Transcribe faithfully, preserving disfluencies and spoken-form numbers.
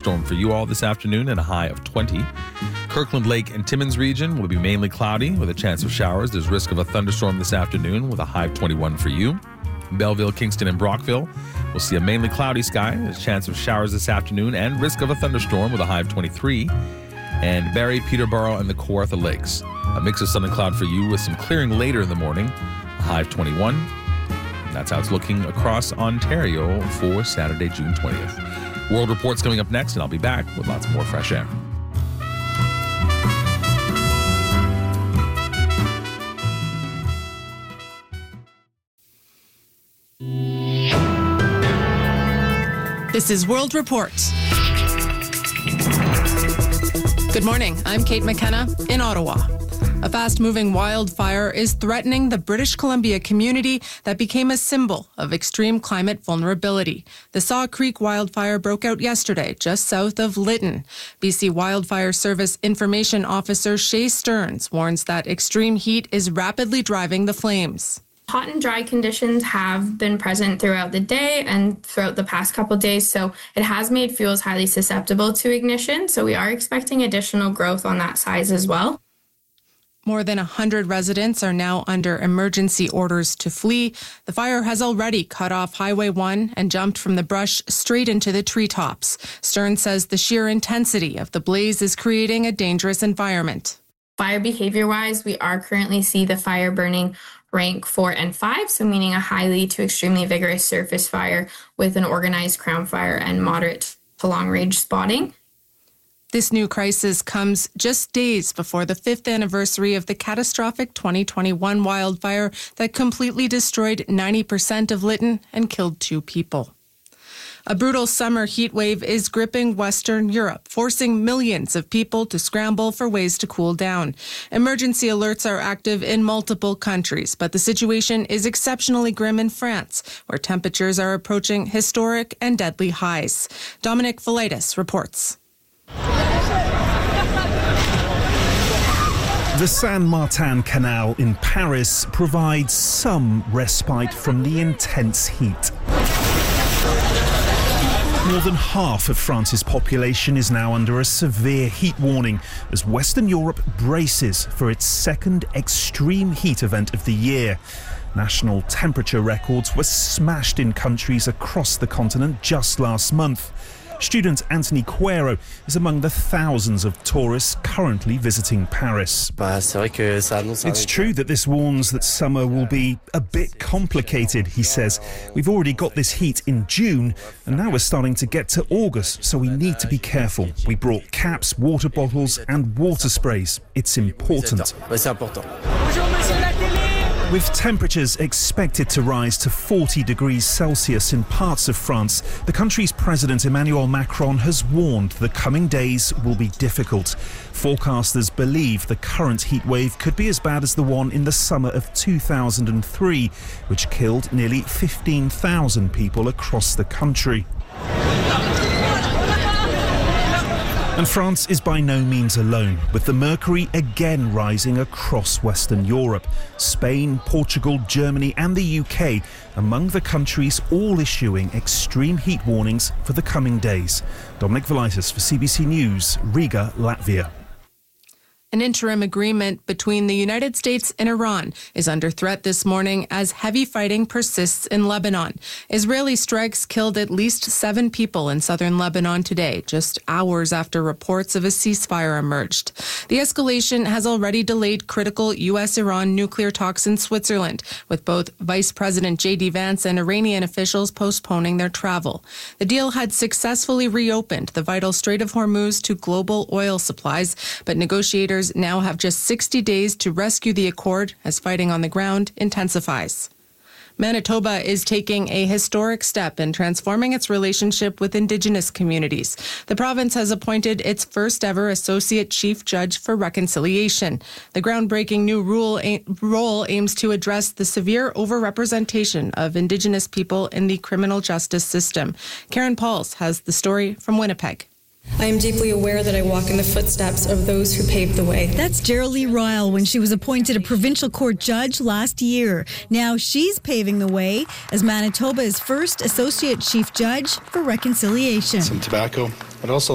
thunderstorm for you all this afternoon and a high of twenty. Kirkland Lake and Timmins region will be mainly cloudy with a chance of showers. There's risk of a thunderstorm this afternoon with a high of twenty-one for you. Belleville, Kingston, and Brockville will see a mainly cloudy sky. There's a chance of showers this afternoon and risk of a thunderstorm with a high of twenty-three. And Barrie, Peterborough, and the Kawartha Lakes. A mix of sun and cloud for you with some clearing later in the morning. A high of twenty-one. That's how it's looking across Ontario for Saturday, June twentieth. World Report's coming up next, and I'll be back with lots more fresh air. This is World Report. Good morning. I'm Kate McKenna in Ottawa. A fast-moving wildfire is threatening the British Columbia community that became a symbol of extreme climate vulnerability. The Saw Creek wildfire broke out yesterday, just south of Lytton. B C Wildfire Service Information Officer Shay Stearns warns that extreme heat is rapidly driving the flames. Hot and dry conditions have been present throughout the day and throughout the past couple of days, so it has made fuels highly susceptible to ignition. So we are expecting additional growth on that size as well. More than one hundred residents are now under emergency orders to flee. The fire has already cut off Highway one and jumped from the brush straight into the treetops. Stearns says the sheer intensity of the blaze is creating a dangerous environment. Fire behavior-wise, we are currently see the fire burning rank four and five, so meaning a highly to extremely vigorous surface fire with an organized crown fire and moderate to long-range spotting. This new crisis comes just days before the fifth anniversary of the catastrophic twenty twenty-one wildfire that completely destroyed ninety percent of Lytton and killed two people. A brutal summer heat wave is gripping Western Europe, forcing millions of people to scramble for ways to cool down. Emergency alerts are active in multiple countries, but the situation is exceptionally grim in France, where temperatures are approaching historic and deadly highs. Dominic Velitis reports. The Saint-Martin Canal in Paris provides some respite from the intense heat. More than half of France's population is now under a severe heat warning as Western Europe braces for its second extreme heat event of the year. National temperature records were smashed in countries across the continent just last month. Student Anthony Cuero is among the thousands of tourists currently visiting Paris. It's true that this warns that summer will be a bit complicated, he says. We've already got this heat in June, and now we're starting to get to August, so we need to be careful. We brought caps, water bottles, and water sprays. It's important. With temperatures expected to rise to forty degrees Celsius in parts of France, the country's President Emmanuel Macron has warned the coming days will be difficult. Forecasters believe the current heat wave could be as bad as the one in the summer of two thousand three, which killed nearly fifteen thousand people across the country. And France is by no means alone, with the mercury again rising across Western Europe. Spain, Portugal, Germany and the U K among the countries all issuing extreme heat warnings for the coming days. Dominic Velitis for C B C News, Riga, Latvia. An interim agreement between the United States and Iran is under threat this morning as heavy fighting persists in Lebanon. Israeli strikes killed at least seven people in southern Lebanon today, just hours after reports of a ceasefire emerged. The escalation has already delayed critical U S Iran nuclear talks in Switzerland, with both Vice President J D Vance and Iranian officials postponing their travel. The deal had successfully reopened the vital Strait of Hormuz to global oil supplies, but negotiators now have just sixty days to rescue the accord as fighting on the ground intensifies. Manitoba is taking a historic step in transforming its relationship with Indigenous communities. The province has appointed its first ever Associate Chief Judge for Reconciliation. The groundbreaking new rule a- role aims to address the severe overrepresentation of Indigenous people in the criminal justice system. Karen Pauls has the story from Winnipeg. I am deeply aware that I walk in the footsteps of those who paved the way. That's Geraldine Ryle when she was appointed a provincial court judge last year. Now she's paving the way as Manitoba's first Associate Chief Judge for Reconciliation. Some tobacco, but also